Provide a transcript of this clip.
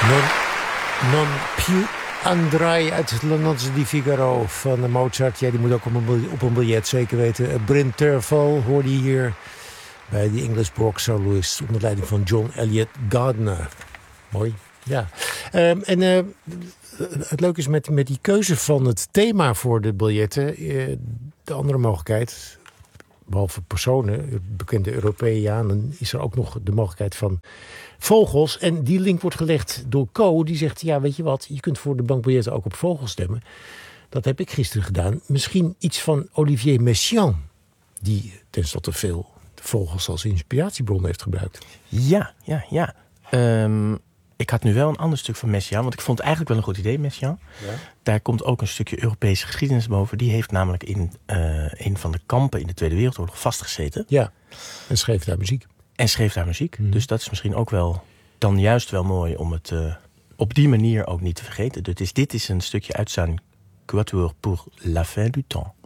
Non più andrai uit La Nozze di Figaro van Mozart. Ja, die moet ook op een biljet zeker weten. Bryn Terfel hoorde je hier bij de English Baroque Soloist onder leiding van John Elliott Gardner. Mooi, ja. Het leuke is met die keuze van het thema voor de biljetten. De andere mogelijkheid, behalve personen, bekende Europeanen, is er ook nog de mogelijkheid van vogels. En die link wordt gelegd door Co. Die zegt, ja, weet je wat, je kunt voor de bankbiljetten ook op vogels stemmen. Dat heb ik gisteren gedaan. Misschien iets van Olivier Messiaen, die tenslotte veel vogels als inspiratiebron heeft gebruikt. Ja. Ik had nu wel een ander stuk van Messiaen, want ik vond het eigenlijk wel een goed idee, Messiaen. Ja. Daar komt ook een stukje Europese geschiedenis boven. Die heeft namelijk in een van de kampen in de Tweede Wereldoorlog vastgezeten. Ja, en schreef daar muziek. Dus dat is misschien ook wel dan juist wel mooi om het op die manier ook niet te vergeten. Dus dit is een stukje uit zijn Quatuor pour la fin du temps.